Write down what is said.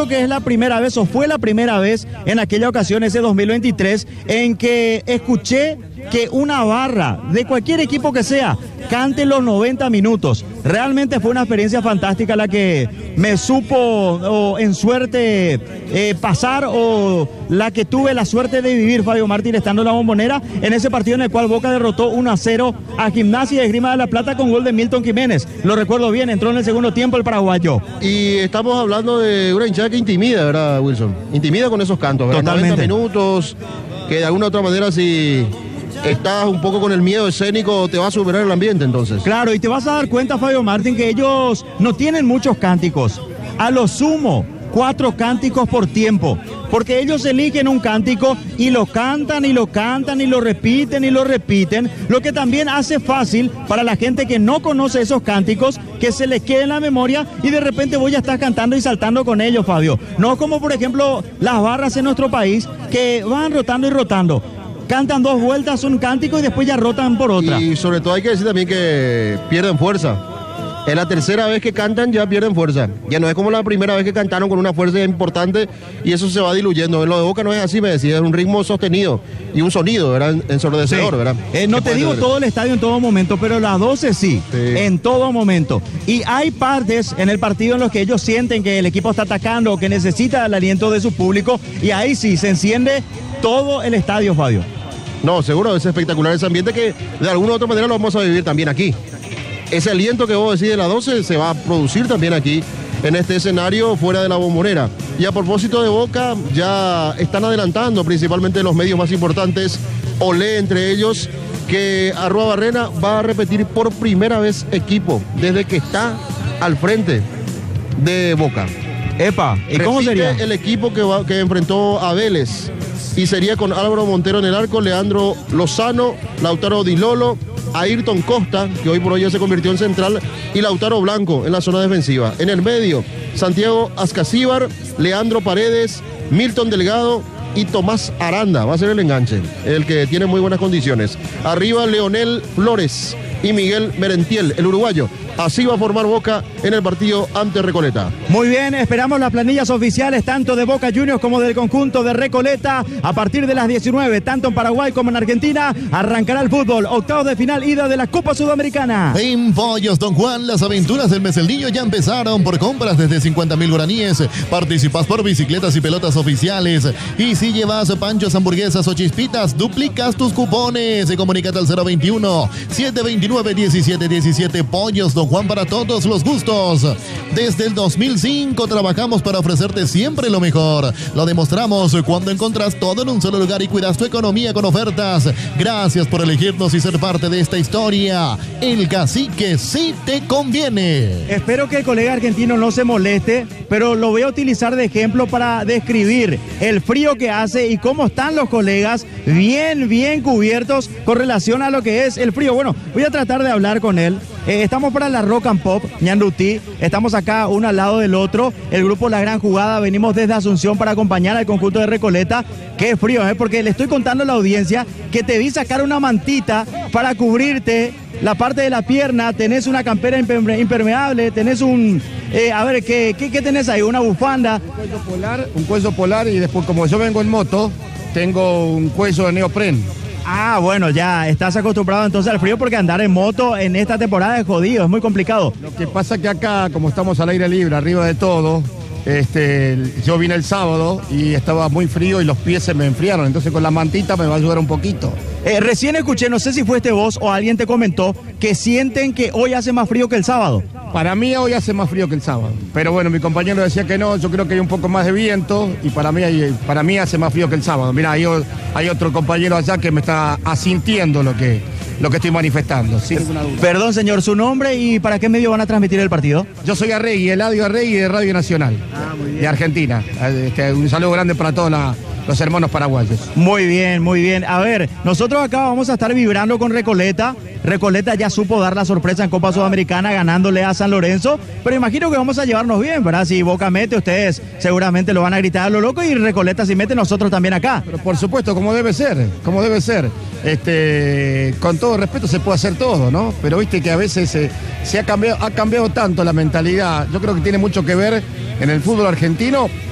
juro que es la primera vez, o fue la primera vez en aquella ocasión, ese 2023, en que escuché que una barra de cualquier equipo que sea cante los 90 minutos. Realmente fue una experiencia fantástica la que me supo en suerte pasar, o la que tuve la suerte de vivir, Fabio Martín, estando en la Bombonera, en ese partido en el cual Boca derrotó 1-0 a Gimnasia de Esgrima de La Plata con gol de Milton Jiménez. Lo recuerdo bien, entró en el segundo tiempo el paraguayo. Y estamos hablando de una hinchada que intimida, ¿verdad, Wilson? Intimida con esos cantos, ¿verdad? Totalmente. 90 minutos, que de alguna u otra manera, si estás un poco con el miedo escénico, te va a superar el ambiente entonces. Claro, y te vas a dar cuenta, Fabio Martín, que ellos no tienen muchos cánticos. A lo sumo, 4 cánticos por tiempo, porque ellos eligen un cántico y lo cantan y lo cantan y lo repiten y lo repiten, lo que también hace fácil para la gente que no conoce esos cánticos que se les quede en la memoria y de repente vos ya estás cantando y saltando con ellos, Fabio. No como por ejemplo las barras en nuestro país que van rotando y rotando. Cantan 2 vueltas un cántico y después ya rotan por otra. Y sobre todo hay que decir también que pierden fuerza. Es la tercera vez que cantan, ya pierden fuerza. Ya no es como la primera vez que cantaron con una fuerza importante y eso se va diluyendo. En lo de Boca no es así, me decía, es un ritmo sostenido y un sonido, ¿verdad? Ensordecedor, sí. ¿verdad? No te digo todo el estadio en todo momento, pero las 12 sí, en todo momento. Y hay partes en el partido en los que ellos sienten que el equipo está atacando o que necesita el aliento de su público y ahí sí se enciende todo el estadio, Fabio. No, seguro, es espectacular ese ambiente que de alguna u otra manera lo vamos a vivir también aquí. Ese aliento que vos decís de la 12 se va a producir también aquí, en este escenario fuera de la Bombonera. Y a propósito de Boca, ya están adelantando principalmente los medios más importantes, Olé entre ellos, que Arruabarrena va a repetir por primera vez equipo desde que está al frente de Boca. Epa, ¿y cómo Repite sería? el equipo que enfrentó a Vélez. Y sería con Álvaro Montero en el arco, Leandro Lozano, Lautaro Di Lolo, Ayrton Costa, que hoy por hoy ya se convirtió en central, y Lautaro Blanco en la zona defensiva. En el medio, Santiago Ascasíbar, Leandro Paredes, Milton Delgado y Tomás Aranda. Va a ser el enganche, el que tiene muy buenas condiciones. Arriba, Leonel Flores y Miguel Merentiel, el uruguayo. Así va a formar Boca en el partido ante Recoleta. Muy bien, esperamos las planillas oficiales tanto de Boca Juniors como del conjunto de Recoleta. A partir de las 19, tanto en Paraguay como en Argentina, arrancará el fútbol. Octavos de final, ida de la Copa Sudamericana. En Pollos Don Juan, las aventuras del mes del niño ya empezaron. Por compras desde 50.000 guaraníes, participas por bicicletas y pelotas oficiales. Y si llevas panchos, hamburguesas o chispitas, duplicas tus cupones. Comunícate al 021-729-1717. Pollos Don Juan, para todos los gustos. Desde el 2005 trabajamos para ofrecerte siempre lo mejor. Lo demostramos cuando encontrás todo en un solo lugar y cuidas tu economía con ofertas. Gracias por elegirnos y ser parte de esta historia. El Cacique sí te conviene. Espero que el colega argentino no se moleste, pero lo voy a utilizar de ejemplo para describir el frío que hace y cómo están los colegas bien cubiertos con relación a lo que es el frío. Bueno, voy a tratar de hablar con él. Estamos para la Rock and Pop, Ñandutí. Estamos acá uno al lado del otro. El grupo La Gran Jugada. Venimos desde Asunción para acompañar al conjunto de Recoleta. Qué frío, porque le estoy contando a la audiencia que te vi sacar una mantita para cubrirte la parte de la pierna. Tenés una campera impermeable, tenés un... a ver, ¿qué tenés ahí? ¿Una bufanda? Un cuello polar y después, como yo vengo en moto, tengo un cuello de neopren. Ah, bueno, ya estás acostumbrado entonces al frío, porque andar en moto en esta temporada es jodido, es muy complicado. Lo que pasa que acá, como estamos al aire libre, arriba de todo, yo vine el sábado y estaba muy frío y los pies se me enfriaron, entonces con la mantita me va a ayudar un poquito. Recién escuché, no sé si fuiste vos o alguien te comentó, que sienten que hoy hace más frío que el sábado. Para mí hoy hace más frío que el sábado, pero bueno, mi compañero decía que no, yo creo que hay un poco más de viento y para mí hace más frío que el sábado. Mira, hay otro compañero allá que me está asintiendo lo que estoy manifestando, sin ninguna duda. Perdón, señor, ¿su nombre y para qué medio van a transmitir el partido? Yo soy Arregui, Eladio Arregui de Radio Nacional, de Argentina. Un saludo grande para todos los hermanos paraguayos. Muy bien. A ver, nosotros acá vamos a estar vibrando con Recoleta. Recoleta ya supo dar la sorpresa en Copa Sudamericana ganándole a San Lorenzo, pero imagino que vamos a llevarnos bien, ¿verdad? Si Boca mete, ustedes seguramente lo van a gritar a lo loco, y Recoleta si mete, nosotros también acá. Pero por supuesto, como debe ser. Con todo respeto se puede hacer todo, ¿no? Pero viste que a veces ha cambiado tanto la mentalidad. Yo creo que tiene mucho que ver en el fútbol argentino